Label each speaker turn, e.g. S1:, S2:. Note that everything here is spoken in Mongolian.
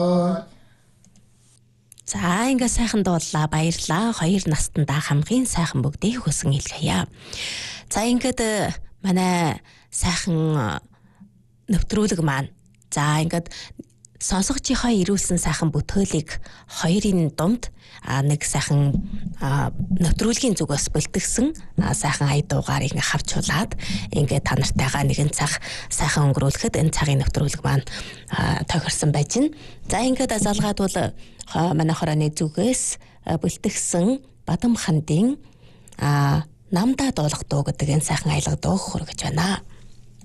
S1: За ингээ сайхан дууллаа, баярлаа. Хоёр настандаа хамгийн сайхан бүгдийг хүсэн хэлгээе. За ингээд манай сайхан нэвтрүүлэг маань. За ингээд сонсогчийнхоо ирүүлсэн сайхан бүтээлийг хоёрын дунд нэг сайхан нэвтрүүлгийн зүгээс бэлтгэсэн сайхан ая дуугаар ингээ хавчуулаад ингээ та нартайгаа нэгэн цаг сайхан өнгөрүүлэхэд энэ цагийн нэвтрүүлэг маань тохирсон байж байна. За ингээд залгаад бол манай хорооны зүгээс бэлтгэсэн Бадам хандын намдаа дуулах дуу гэдэг энэ сайхан аялга дуу хүргэж байна.